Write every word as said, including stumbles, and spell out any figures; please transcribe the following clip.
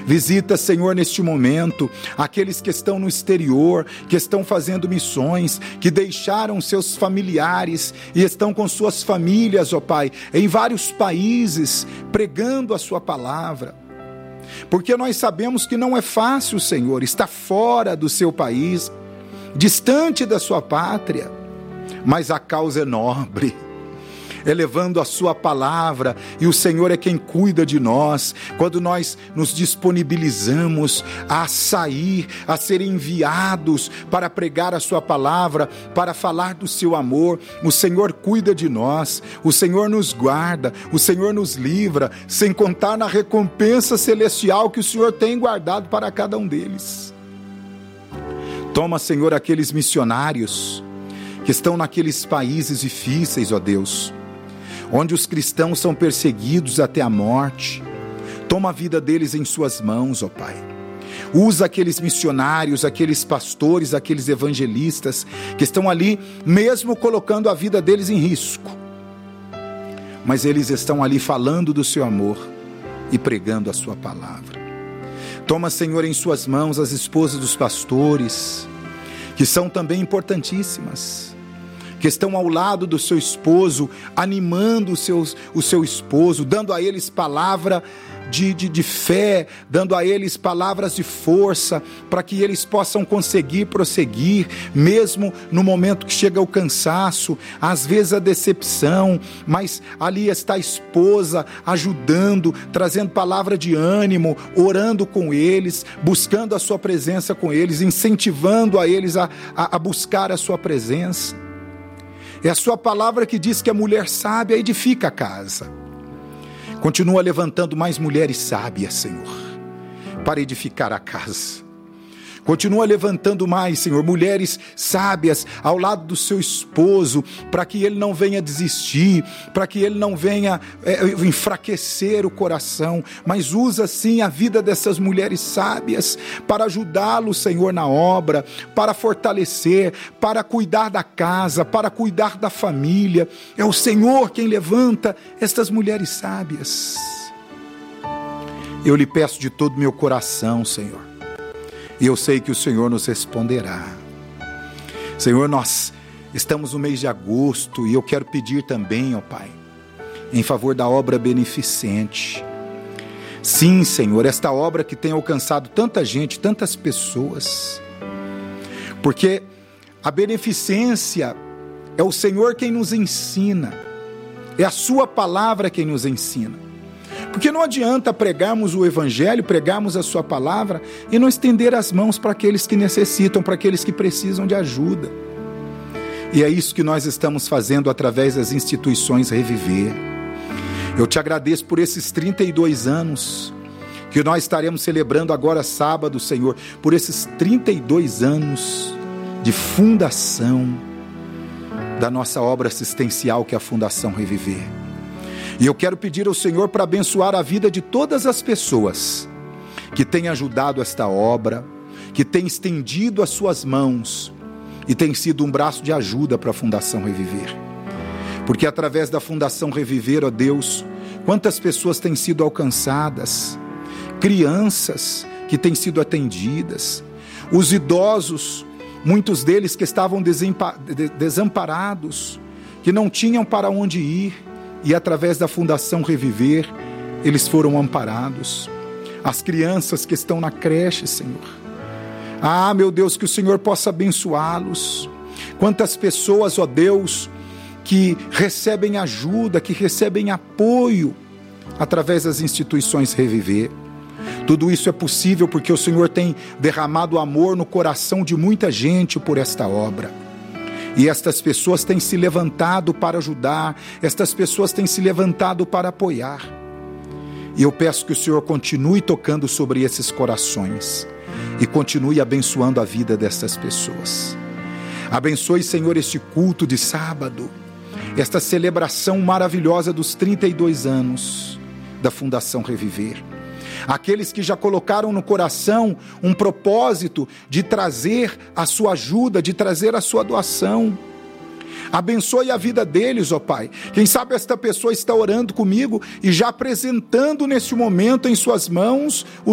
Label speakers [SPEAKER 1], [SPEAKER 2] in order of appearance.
[SPEAKER 1] Visita, Senhor, neste momento, aqueles que estão no exterior, que estão fazendo missões, que deixaram seus familiares e estão com suas famílias, ó Pai, em vários países, pregando a sua palavra. Porque nós sabemos que não é fácil, Senhor, estar fora do seu país, distante da sua pátria, mas a causa é nobre. Elevando a sua palavra, e o Senhor é quem cuida de nós. Quando nós nos disponibilizamos a sair, a ser enviados para pregar a sua palavra, para falar do seu amor, o Senhor cuida de nós, o Senhor nos guarda, o Senhor nos livra, sem contar na recompensa celestial que o Senhor tem guardado para cada um deles. Toma, Senhor, aqueles missionários que estão naqueles países difíceis, ó Deus, onde os cristãos são perseguidos até a morte. Toma a vida deles em suas mãos, ó Pai. Usa aqueles missionários, aqueles pastores, aqueles evangelistas que estão ali, mesmo colocando a vida deles em risco, mas eles estão ali falando do seu amor e pregando a sua palavra. Toma, Senhor, em suas mãos as esposas dos pastores, que são também importantíssimas, que estão ao lado do seu esposo, animando o seu, o seu esposo, dando a eles palavra de, de, de fé, dando a eles palavras de força, para que eles possam conseguir prosseguir, mesmo no momento que chega o cansaço, às vezes a decepção, mas ali está a esposa ajudando, trazendo palavra de ânimo, orando com eles, buscando a sua presença com eles, incentivando a eles a, a, a buscar a sua presença. É a sua palavra que diz que a mulher sábia edifica a casa. Continua levantando mais mulheres sábias, Senhor, para edificar a casa. Continua levantando mais, Senhor, mulheres sábias ao lado do seu esposo, para que ele não venha desistir, para que ele não venha é, enfraquecer o coração, mas usa sim a vida dessas mulheres sábias para ajudá-lo, Senhor, na obra, para fortalecer, para cuidar da casa, para cuidar da família. É o Senhor quem levanta estas mulheres sábias. Eu lhe peço de todo o meu coração, Senhor, e eu sei que o Senhor nos responderá. Senhor, nós estamos no mês de agosto e eu quero pedir também, ó Pai, em favor da obra beneficente. Sim, Senhor, esta obra que tem alcançado tanta gente, tantas pessoas, porque a beneficência é o Senhor quem nos ensina, é a sua palavra quem nos ensina. Porque não adianta pregarmos o Evangelho, pregarmos a sua palavra e não estender as mãos para aqueles que necessitam, para aqueles que precisam de ajuda. E é isso que nós estamos fazendo através das instituições Reviver. Eu te agradeço por esses trinta e dois anos que nós estaremos celebrando agora sábado, Senhor, por esses trinta e dois anos de fundação da nossa obra assistencial, que é a Fundação Reviver. E eu quero pedir ao Senhor para abençoar a vida de todas as pessoas que têm ajudado esta obra, que têm estendido as suas mãos e têm sido um braço de ajuda para a Fundação Reviver. Porque através da Fundação Reviver, ó Deus, quantas pessoas têm sido alcançadas, crianças que têm sido atendidas, os idosos, muitos deles que estavam desamparados, que não tinham para onde ir, e através da Fundação Reviver, eles foram amparados. As crianças que estão na creche, Senhor. Ah, meu Deus, que o Senhor possa abençoá-los. Quantas pessoas, ó Deus, que recebem ajuda, que recebem apoio através das instituições Reviver. Tudo isso é possível porque o Senhor tem derramado amor no coração de muita gente por esta obra. E estas pessoas têm se levantado para ajudar, estas pessoas têm se levantado para apoiar. E eu peço que o Senhor continue tocando sobre esses corações e continue abençoando a vida dessas pessoas. Abençoe, Senhor, este culto de sábado, esta celebração maravilhosa dos trinta e dois anos da Fundação Reviver. Aqueles que já colocaram no coração um propósito de trazer a sua ajuda, de trazer a sua doação. Abençoe a vida deles, ó Pai. Quem sabe esta pessoa está orando comigo e já apresentando neste momento em suas mãos